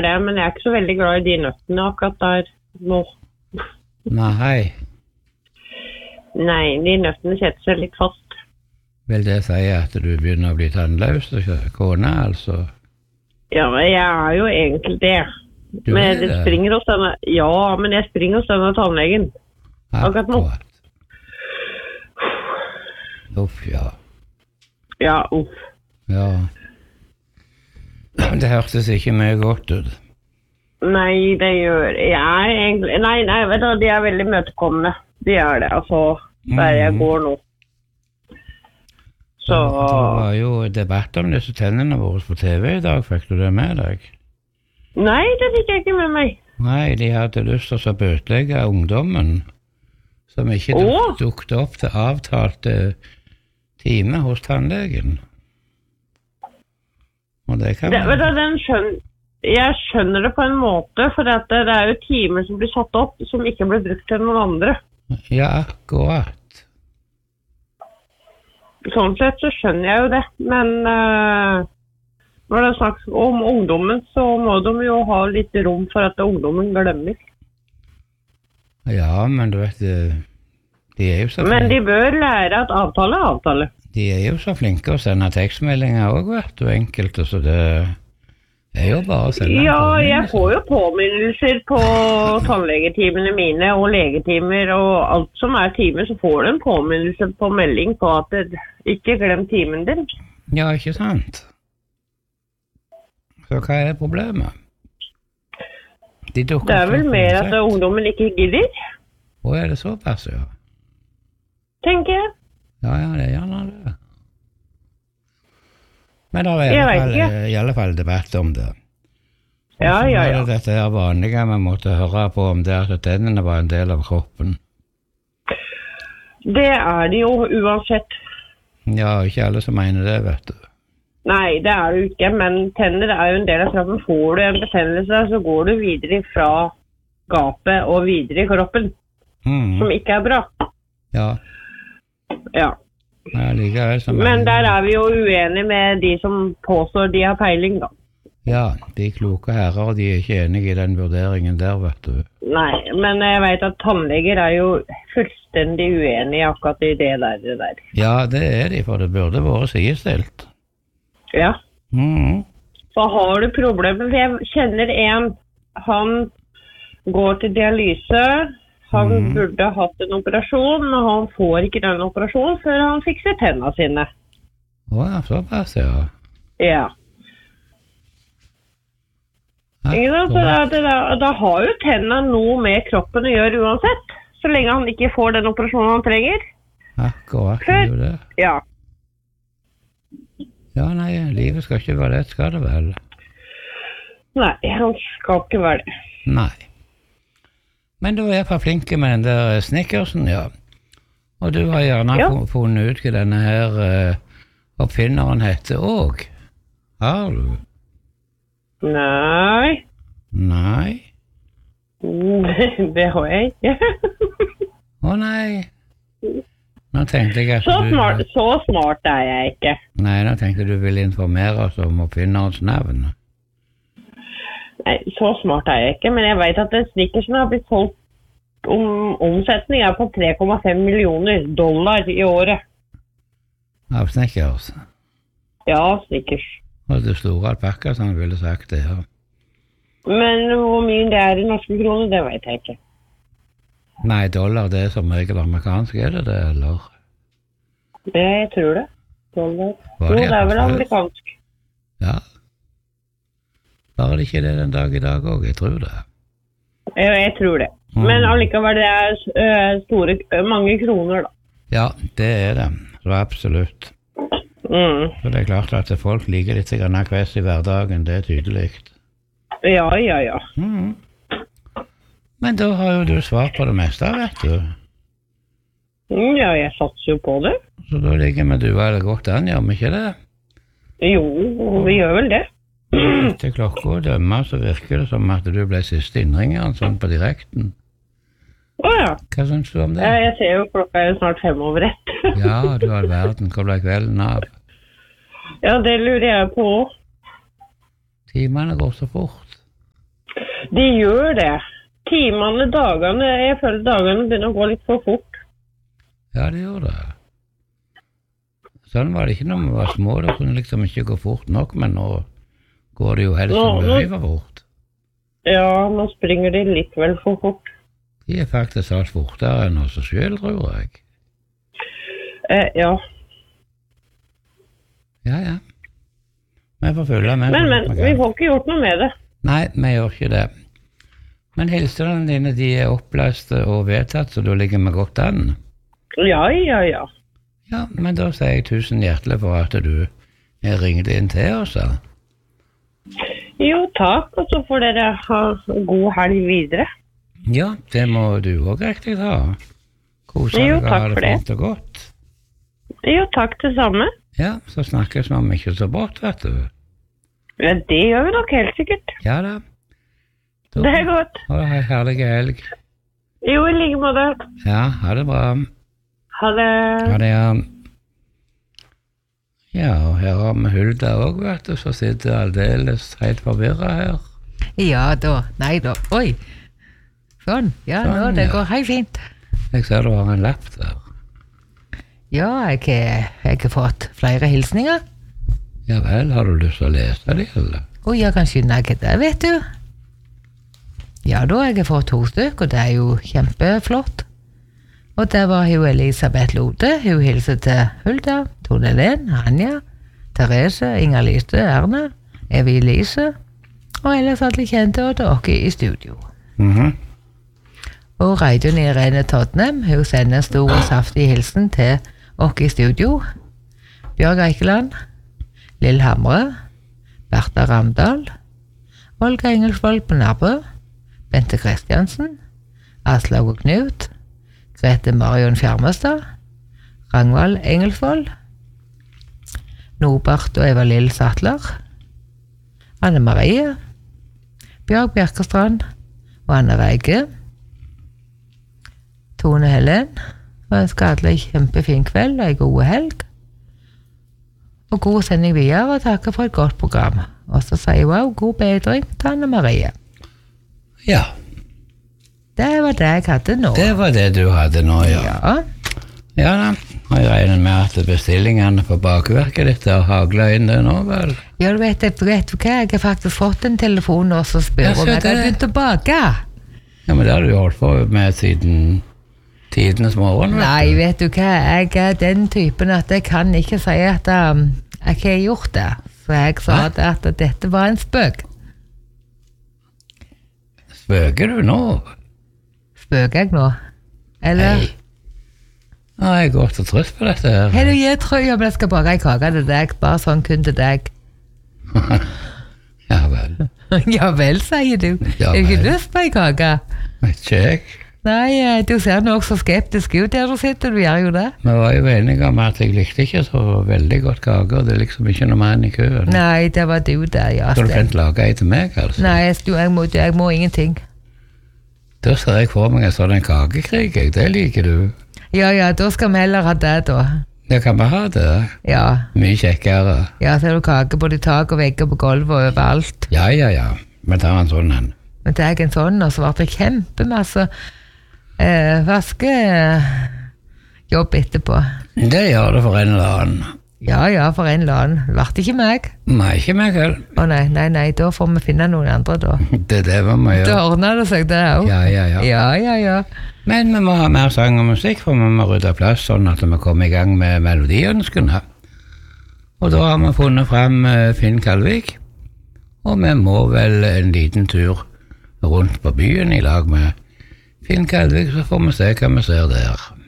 det, men jeg ikke så veldig glad I de nøttene akkurat der nå. Nei. Nei, de nøttene setter seg litt fast. Vil det si at du begynner å bli tannløs, kone, altså? Ja, jeg jo egentlig det. Men jeg springer hos denne, ja, men jeg springer hos denne tannlegen. Akkurat nå. Uff, ja. Ja, uff. Ja. Det hørtes ikke mye godt ut. Nei, det gjør jeg egentlig. Nei, vet du, de veldig møtekommende. De det, altså, der jeg går nå. Så... Det var jo debatt om disse tennene våre på TV I dag. Fikk du det med deg? Nei, det fikk jeg ikke med meg. Nei, de hadde lyst til å bøtelegge ungdommen som ikke dukket opp til avtalte time hos tannlegen. Og det kan man... Jeg skjønner det på en måte, for det jo timer som blir satt opp som ikke blir brukt til noen andre. Ja, akkurat. Sånn sett så skjønner jeg jo det, men når det snakks om ungdommen, så må de jo ha litt rom for at ungdommen glemmer. Ja, men du vet, de jo så flinke. Men de bør lære at avtale avtale. De jo så flinke å sende tekstmeldinger også, vet du, enkelte, så det jo bare å sende. Ja, jeg får jo påminnelser på tannlegetimene mine og legetimer og alt som timer, så får du en påminnelse på melding på at ikke glem timen din. Ja, ikke sant? Så hva problemet? Det vel mer at ungdommen ikke gidder. Og det såpass, ja? Tenker jeg. Ja, det gjerne det. Men det I alle fall debatt om det. Ja. Dette vanlige vi måtte høre på om det at tennene var en del av kroppen. Det det jo uansett. Ja, ikke alle som mener det, vet du. Nei, det det jo ikke, men tenner jo en del av kroppen. Får du en betennelse, så går du videre fra gapet og videre I kroppen, som ikke bra. Ja. Ja. Men der vi jo uenige med de som påstår de har peiling, da. Ja, de kloke herrer, de ikke enige I den vurderingen der, vet du. Nei, men jeg vet at tannleger jo fullstendig uenige akkurat I det der. Ja, det de, for det burde vært sidestilt. Ja. Så har du problemer, for jeg kjenner en, han går til dialyse, han burde hatt en operasjon, og han får ikke den operasjonen før han fikser tennene sine. Ja, såpass, ja. Ja. Da har jo tennene noe med kroppen å gjøre uansett, så lenge han ikke får den operasjonen han trenger. Akkurat, det jo det. Ja. Ja, nei, livet skal ikke være lett, skal det vel? Nei, han skal ikke være det. Nei. Men du for flinke med den der Snickersen, ja. Og du har gjerne funnet ut hva denne her oppfinneren heter også. Har du? Nei. Nei? Det har jeg ikke. Å nei. Nå tenkte jeg at så smart jeg ikke. Nei, nå tenkte du ville informere oss om oppfinnerens navn. Nei, så smart jeg ikke, men jeg vet at Snickersen har blitt solgt omsetning på $3,5 millioner I året. Av Snickers? Ja, Snickers. Og det store alpakka som han ville sagt det, ja. Men hvor mye det I norske kroner, det vet jeg ikke. Nei, dollar, det som regel amerikansk, det, eller? Jeg tror det. Dollar. Jo, det vel amerikansk. Ja. Bare det ikke det den dag I dag også, jeg tror det. Jeg tror det. Men allikevel det store, mange kroner da. Ja, det det. Så absolutt. Så det klart at folk liker litt kvest I hverdagen, det tydelig. Ja. Men da har jo du svart på det meste, vet du. Ja, jeg satser jo på det. Så da ligger vi du det godt an, gjør vi ikke det? Jo, vi gjør vel det. Til klokka å dømme, så virker det som at du ble siste innringer, sånn på direkten. Ja. Hva synes du om det? Jeg ser jo klokka jo snart 5:05. Ja, du har verden, hvor ble kvelden av? Ja, det lurer jeg på. Timene går så fort. De gjør det. Timene, dagene, jeg føler dagene begynner å gå litt for fort. Ja, det gjør det. Sånn var det ikke når vi var små, det kunne liksom ikke gå fort nok, men nå går det jo helst som mye for fort. Ja, nå springer de litt vel for fort. De faktisk alt fortere enn oss selv, tror jeg. Ja. Ja. Vi får følge med. Men vi får ikke gjort noe med det. Nei, vi gjør ikke det. Men hilsene dine, de er oppløste og vedtatt, så da ligger vi godt an. Ja. Ja, men da sier jeg tusen hjertelig for at du ringte inn til oss. Jo, takk, og så får dere ha god helg videre. Ja, det må du også riktig ha. Kose deg og ha det fint og godt. Jo, takk det samme. Ja, så snakkes vi om ikke så bort, vet du. Ja, det gjør vi nok helt sikkert. Ja da. Det er godt. Ha en herlig helg. Jo, i like måte. Ja, ha det bra. Ha det. Ha det, ja. Ja, og her har vi Hulda også, vet du, så sitter aldeles helt forvirret her. Ja da, nei da, oi. Sånn, ja, nå, det går helt fint. Jeg ser du har en lapp der. Ja, jeg har fått flere hilsninger. Ja vel, har du lyst til å lese de, eller? Jeg kan skynde ikke det, vet du. Ja da, jeg har fått 2 stykker, og det er jo kjempeflott. Og det var hun Elisabeth Lode, hun hilser til Hulda, Tone Helen, Anja, Therese, Inger-Lise, Erna, Evy Lise, og ellers alle kjente og dere i studio. Og Reidun Irene Tottenham, hun sender stor og saftig hilsen til dere i studio. Bjørg Eikeland, Lill Hamre, Bertha Ramdal, Olga Engelsvold på Nabø, Bente Kristiansen, Aslaug og Knut, Grete Marion Fjermestad, Rangvald Engelsvold, Norbert og Eva-Lill Sattler, Anne Marie, Bjørg Bjerkestrand og Anne Veige, Tone Helen, og ønsker alle en kjempefin kveld og en god helg. Og god sending videre, og takker for et godt program. Og så sier jeg wow, god bedring til Anne Marie. Ja. Det var det jeg hadde nå. Det var det du hadde nå, ja. Ja da, og jeg regner med at bestillingene på bakverket ditt har haglet inn det nå, vel? Ja, du vet du hva, jeg har faktisk fått en telefon og så spør om jeg har begynt å bake. Ja, men det har du jo holdt på med siden tidenes morgen, vet du. Nei, vet du hva, jeg er den typen at jeg kan ikke si at jeg ikke har gjort det. Så jeg sa at dette var en spøk. Spøker du nå? Spøker jeg nå? Eller? Nei. Nå har jeg gått og trøst på dette her. Hei, jeg tror jeg skal bake en kake til deg, bare sånn kun til deg. Ja vel. Ja vel, sier du. Ja, har du ikke lyst på en kake? Vet ikke jeg. Nei, du ser nok så skeptisk ut der du sitter, du gjør jo det. Vi var jo enige om at jeg likte ikke så veldig godt kake, og det er liksom ikke noe mann i køen. Nei, det var du der, ja. Skal du fint lage en til meg, altså? Nei, jeg må ingenting. Da ser jeg for meg en sånn kakekrig, det liker du. Ja, da skal vi heller ha det da. Det kan vi ha det. Ja. Mye kjekkere. Ja, så er det kake både i tak og vegger på gulvet og overalt. Ja. Vi tar en sånn en. Men det er en sånn, og så var det kjempemasse vaskejobb etterpå. Det gjør det for en eller annen. Ja, for en eller annen. Vart ikke meg? Nei, ikke meg heller. Å nei, da får vi finne noen andre da. Det er det vi må gjøre. Da ordner det seg det også. Ja. Men vi må ha mer sang og musikk, for vi må rydde plass sånn at vi kommer i gang med melodiønskene. Og da har vi funnet frem Finn Kalvik, og vi må vel en liten tur rundt på byen i lag med Finn Kalvik, så får vi se hva vi ser der.